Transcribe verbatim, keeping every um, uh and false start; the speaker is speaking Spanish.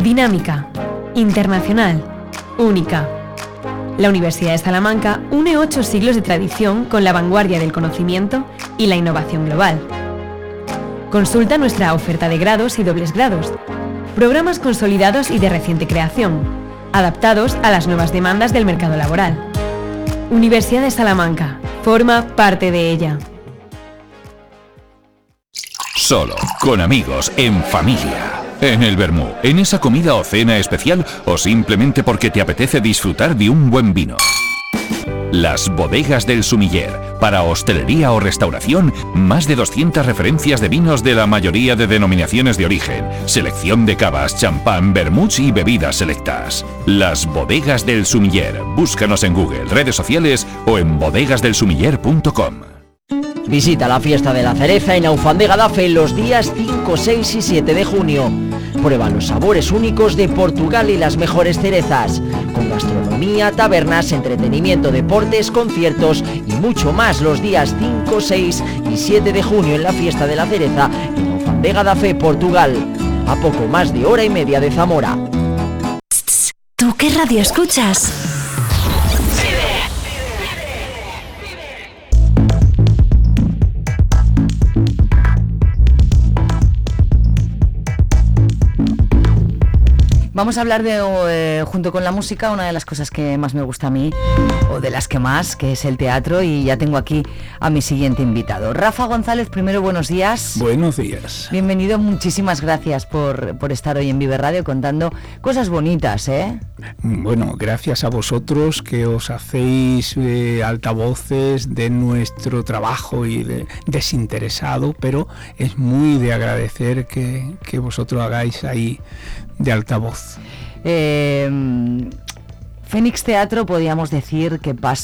Dinámica, internacional, única. La Universidad de Salamanca une ocho siglos de tradición con la vanguardia del conocimiento y la innovación global. Consulta nuestra oferta de grados y dobles grados, programas consolidados y de reciente creación, adaptados a las nuevas demandas del mercado laboral. Universidad de Salamanca, forma parte de ella. Solo, con amigos, en familia. En el vermú, en esa comida o cena especial o simplemente porque te apetece disfrutar de un buen vino. Las Bodegas del Sumiller. Para hostelería o restauración, más de doscientas referencias de vinos de la mayoría de denominaciones de origen. Selección de cavas, champán, vermuts y bebidas selectas. Las Bodegas del Sumiller. Búscanos en Google, redes sociales o en bodegas del sumiller punto com. Visita la fiesta de la cereza en Alfandega Dafe los días cinco, seis y siete de junio. Prueba los sabores únicos de Portugal y las mejores cerezas, con gastronomía, tabernas, entretenimiento, deportes, conciertos y mucho más los días cinco, seis y siete de junio en la fiesta de la cereza en Alfandega Dafe, Portugal, a poco más de hora y media de Zamora. ¿Tú qué radio escuchas? Vamos a hablar de, eh, junto con la música, una de las cosas que más me gusta a mí, o de las que más, que es el teatro, y ya tengo aquí a mi siguiente invitado. Rafa González, primero, buenos días. Buenos días. Bienvenido, muchísimas gracias por, por estar hoy en Vive Radio contando cosas bonitas, ¿eh? Bueno, gracias a vosotros que os hacéis eh, altavoces de nuestro trabajo y de, desinteresado, pero es muy de agradecer que, que vosotros hagáis ahí de altavoz. Eh, Fénix Teatro, podríamos decir que pasa